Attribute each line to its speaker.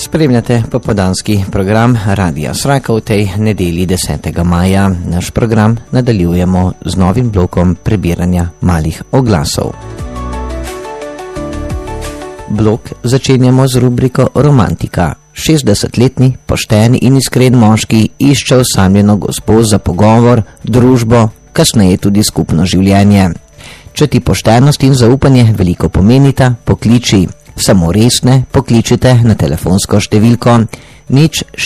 Speaker 1: Spremljate popoldanski program Radia Sraka v tej nedelji 10. maja. Naš program nadaljujemo z novim blokom prebiranja malih oglasov. Blok začenjamo z rubriko Romantika. 60-letni, pošteni in iskren moški išče osamljeno gospo za pogovor, družbo, kasneje tudi skupno življenje. Če ti poštenost in zaupanje veliko pomenita, pokliči. Samo resne pokličite na telefonsko številko 0